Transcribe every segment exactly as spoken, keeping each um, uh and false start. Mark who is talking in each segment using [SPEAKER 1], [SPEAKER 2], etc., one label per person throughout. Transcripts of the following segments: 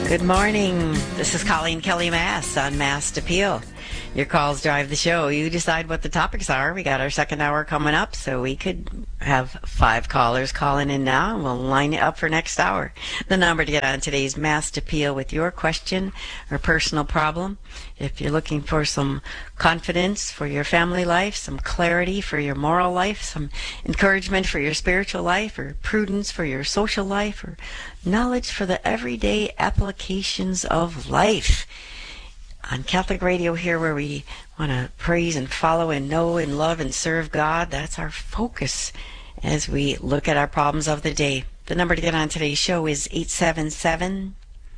[SPEAKER 1] Good morning. This is Colleen Kelly Mass on Mass Appeal. Your calls drive the show. You decide what the topics are. We got our second hour coming up, so we could have five callers calling in now, and we'll line it up for next hour. The number to get on today's Mass Appeal with your question or personal problem. If you're looking for some confidence for your family life, some clarity for your moral life, some encouragement for your spiritual life, or prudence for your social life, or knowledge for the everyday applications of life. On Catholic Radio here, where we want to praise and follow and know and love and serve God, that's our focus as we look at our problems of the day. The number to get on today's show is eight seven seven,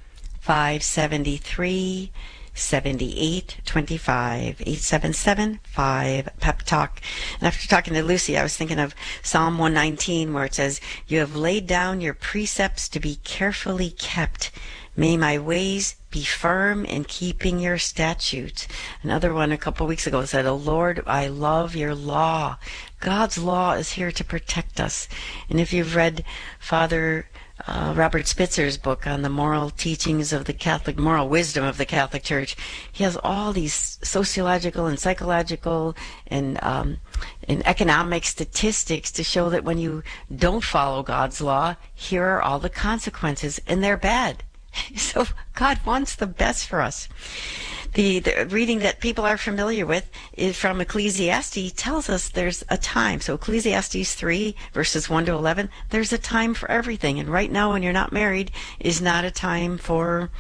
[SPEAKER 1] five seven three, seven eight two five, eight seven seven, five, pep talk. And after talking to Lucy, I was thinking of Psalm one nineteen, where it says, "You have laid down your precepts to be carefully kept. May my ways be firm in keeping your statutes." Another one a couple of weeks ago said, "Oh Lord, I love your law." God's law is here to protect us. And if you've read Father uh, Robert Spitzer's book on the moral teachings of the Catholic, moral wisdom of the Catholic Church, he has all these sociological and psychological and um, and economic statistics to show that when you don't follow God's law, here are all the consequences, and they're bad. So God wants the best for us. The, the reading that people are familiar with is from Ecclesiastes, tells us there's a time. So Ecclesiastes three, verses one to eleven, there's a time for everything. And right now, when you're not married, is not a time for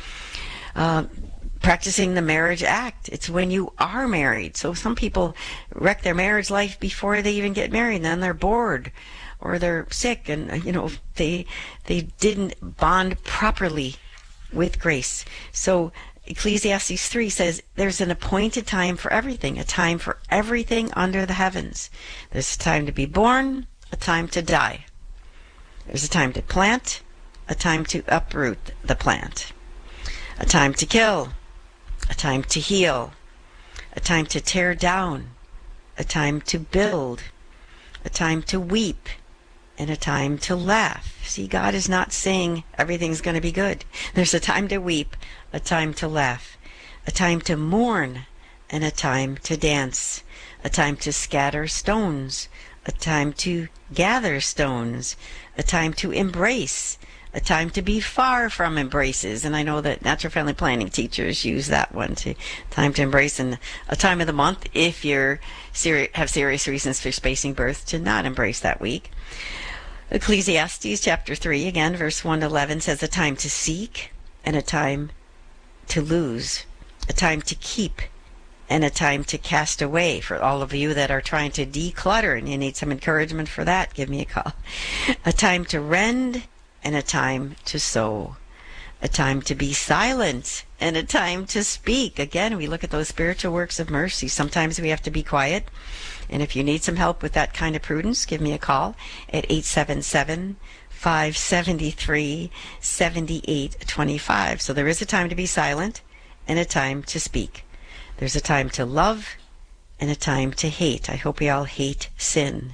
[SPEAKER 1] uh, practicing the marriage act. It's when you are married. So some people wreck their marriage life before they even get married, and then they're bored or they're sick, and you know they they didn't bond properly with grace. So Ecclesiastes three says there's an appointed time for everything, a time for everything under the heavens. There's a time to be born, a time to die. There's a time to plant, a time to uproot the plant. A time to kill, a time to heal, a time to tear down, a time to build, a time to weep, and a time to laugh. See, God is not saying everything's going to be good. There's a time to weep, a time to laugh, a time to mourn, and a time to dance, a time to scatter stones, a time to gather stones, a time to embrace, a time to be far from embraces. And I know that natural family planning teachers use that one, to time to embrace, and a time of the month if you seri- have serious reasons for spacing birth to not embrace that week. Ecclesiastes chapter three, again, verse one to eleven, says a time to seek and a time to lose, a time to keep and a time to cast away. For all of you that are trying to declutter and you need some encouragement for that, give me a call. A time to rend and a time to sow, a time to be silent and a time to speak. Again, we look at those spiritual works of mercy. Sometimes we have to be quiet. And if you need some help with that kind of prudence, give me a call at eight seven seven, five seven three, seven eight two five. So there is a time to be silent and a time to speak. There's a time to love and a time to hate. I hope we all hate sin.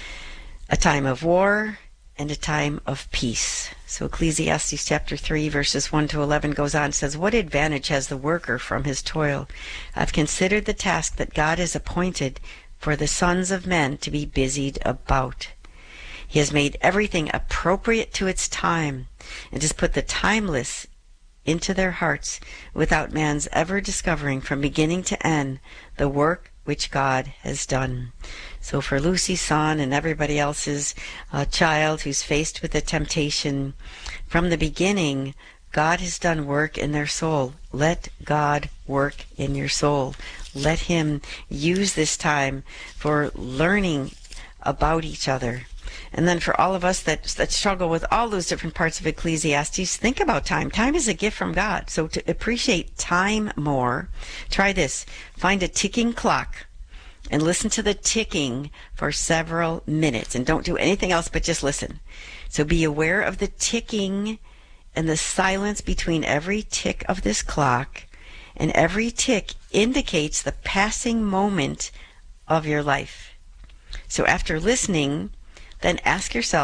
[SPEAKER 1] A time of war and a time of peace. So Ecclesiastes chapter three, verses one to eleven goes on and says, "What advantage has the worker from his toil? I've considered the task that God has appointed for the sons of men to be busied about. He has made everything appropriate to its time, and has put the timeless into their hearts, without man's ever discovering from beginning to end the work which God has done." So for Lucy's son and everybody else's uh, child who's faced with a temptation, from the beginning, God has done work in their soul. Let God work in your soul. Let Him use this time for learning about each other. And then for all of us that that struggle with all those different parts of Ecclesiastes, think about time. Time is a gift from God. So to appreciate time more, try this. Find a ticking clock and listen to the ticking for several minutes. And don't do anything else but just listen. So be aware of the ticking and the silence between every tick of this clock. And every tick indicates the passing moment of your life. So after listening, then ask yourself,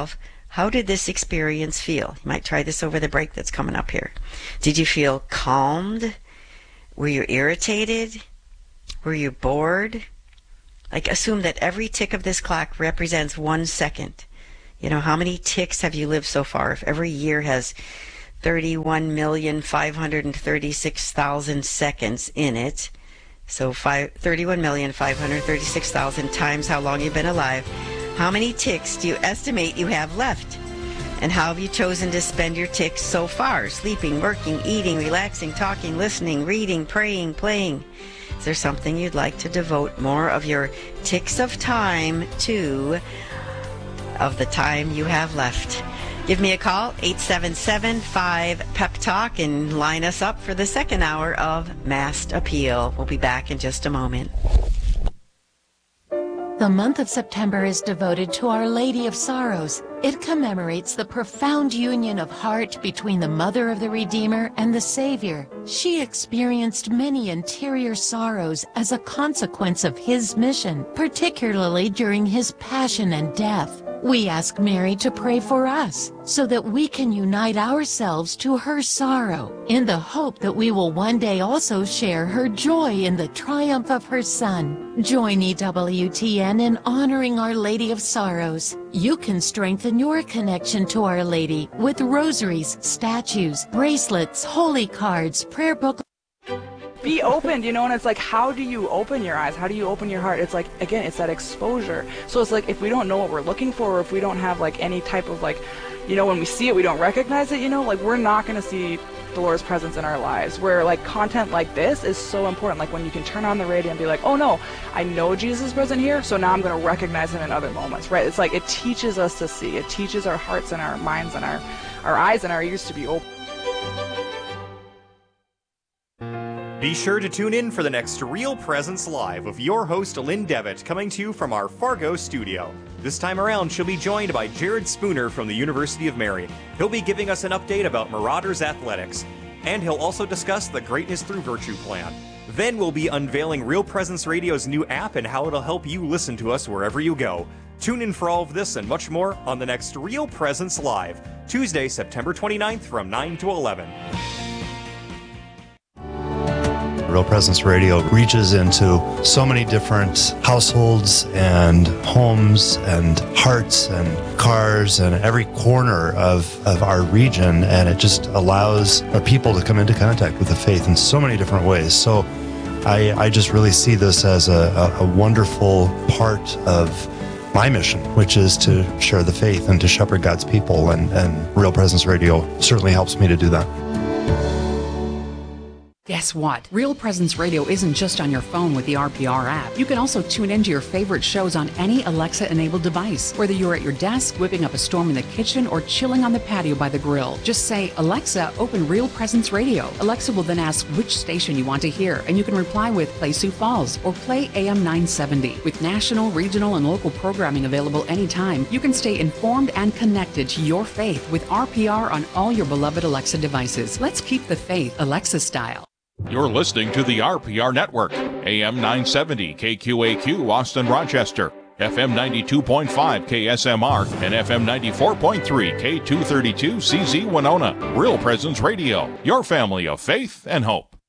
[SPEAKER 1] How did this experience feel? You might try this over the break that's coming up here. Did you feel calmed? Were you irritated? Were you bored? Like, assume that every tick of this clock represents one second. You know, how many ticks have you lived so far? If every year has thirty-one million five hundred thirty-six thousand seconds in it, so thirty-one million five hundred thirty-six thousand times how long you've been alive, how many ticks do you estimate you have left? And how have you chosen to spend your ticks so far? Sleeping, working, eating, relaxing, talking, listening, reading, praying, playing. Is there something you'd like to devote more of your ticks of time to, of the time you have left? Give me a call, eight seven seven, five, P E P Talk, and line us up for the second hour of Mass Appeal. We'll be back in just a moment.
[SPEAKER 2] The month of September is devoted to Our Lady of Sorrows. It commemorates the profound union of heart between the Mother of the Redeemer and the Savior. She experienced many interior sorrows as a consequence of his mission, particularly during his passion and death. We ask Mary to pray for us so that we can unite ourselves to her sorrow in the hope that we will one day also share her joy in the triumph of her Son. Join E W T N in honoring Our Lady of Sorrows. You can strengthen your connection to Our Lady with rosaries, statues, bracelets, holy cards, prayer books.
[SPEAKER 3] Be opened, you know, and it's like, how do you open your eyes? How do you open your heart? It's like, again, it's that exposure. So it's like, if we don't know what we're looking for, or if we don't have like any type of like, you know, when we see it, we don't recognize it, you know, like we're not going to see the Lord's presence in our lives. Where like content like this is so important. Like when you can turn on the radio and be like, oh no, I know Jesus is present here, so now I'm going to recognize him in other moments, right? It's like, it teaches us to see. It teaches our hearts and our minds and our, our eyes and our ears to be open.
[SPEAKER 4] Be sure to tune in for the next Real Presence Live with your host, Lynn Devitt, coming to you from our Fargo studio. This time around, she'll be joined by Jared Spooner from the University of Mary. He'll be giving us an update about Marauders Athletics, and he'll also discuss the Greatness Through Virtue plan. Then we'll be unveiling Real Presence Radio's new app and how it'll help you listen to us wherever you go. Tune in for all of this and much more on the next Real Presence Live, Tuesday, September twenty-ninth from nine to eleven.
[SPEAKER 5] Real Presence Radio reaches into so many different households and homes and hearts and cars and every corner of, of our region, and it just allows our people to come into contact with the faith in so many different ways. So I, I just really see this as a, a, a wonderful part of my mission, which is to share the faith and to shepherd God's people, and, and Real Presence Radio certainly helps me to do that.
[SPEAKER 6] Guess what? Real Presence Radio isn't just on your phone with the R P R app. You can also tune into your favorite shows on any Alexa-enabled device, whether you're at your desk, whipping up a storm in the kitchen, or chilling on the patio by the grill. Just say, Alexa, open Real Presence Radio. Alexa will then ask which station you want to hear, and you can reply with Play Sioux Falls or Play A M nine seventy. With national, regional, and local programming available anytime, you can stay informed and connected to your faith with R P R on all your beloved Alexa devices. Let's keep the faith Alexa style.
[SPEAKER 7] You're listening to the R P R Network, A M nine seventy K Q A Q Austin Rochester, F M ninety-two point five K S M R, and F M ninety-four point three K two thirty-two C Z Winona. Real Presence Radio, your family of faith and hope.